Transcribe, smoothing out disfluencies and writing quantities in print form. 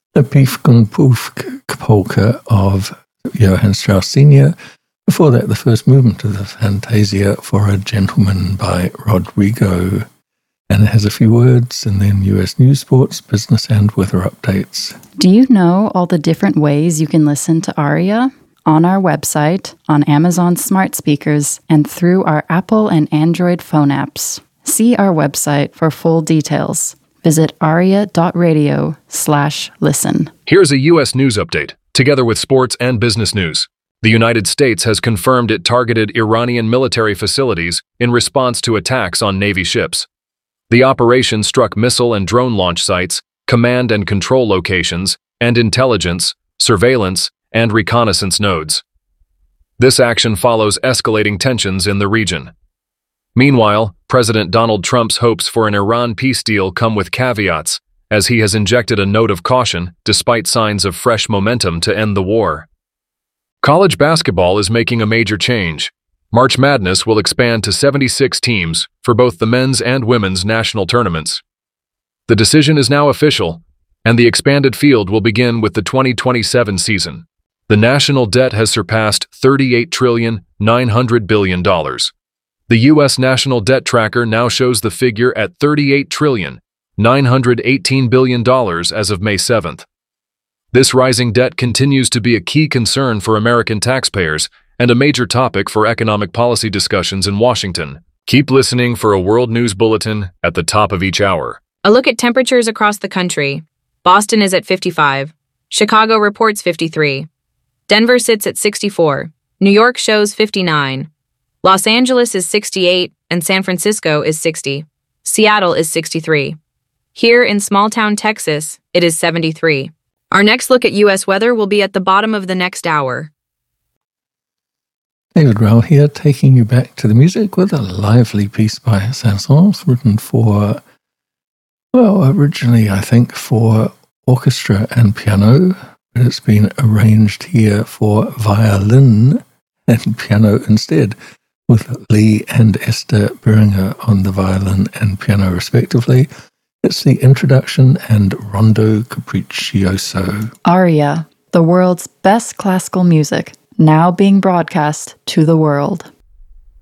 the Piefkenpoof polka of Johann Strauss Sr., before that the first movement of the Fantasia for a Gentleman by Rodrigo. And it has a few words, and then US news, sports, business, and weather updates. Do you know all the different ways you can listen to Aria? On our website, on Amazon smart speakers, and through our Apple and Android phone apps. See our website for full details. Visit aria.radio/listen. Here's a U.S. news update, together with sports and business news. The United States has confirmed it targeted Iranian military facilities in response to attacks on Navy ships. The operation struck missile and drone launch sites, command and control locations, and intelligence, surveillance, and reconnaissance nodes. This action follows escalating tensions in the region. Meanwhile, President Donald Trump's hopes for an Iran peace deal come with caveats, as he has injected a note of caution despite signs of fresh momentum to end the war. College basketball is making a major change. March Madness will expand to 76 teams for both the men's and women's national tournaments. The decision is now official, and the expanded field will begin with the 2027 season. The national debt has surpassed $38.9 trillion. The U.S. National Debt Tracker now shows the figure at $38.918 trillion as of May 7th. This rising debt continues to be a key concern for American taxpayers and a major topic for economic policy discussions in Washington. Keep listening for a World News Bulletin at the top of each hour. A look at temperatures across the country. Boston is at 55. Chicago reports 53. Denver sits at 64. New York shows 59. Los Angeles is 68, and San Francisco is 60. Seattle is 63. Here in small-town Texas, it is 73. Our next look at U.S. weather will be at the bottom of the next hour. David Rowell here, taking you back to the music with a lively piece by Saint-Saëns, written for, originally I think for orchestra and piano, but it's been arranged here for violin and piano instead, with Lee and Esther Beringer on the violin and piano respectively. It's the introduction and Rondo Capriccioso. Aria, the world's best classical music, now being broadcast to the world.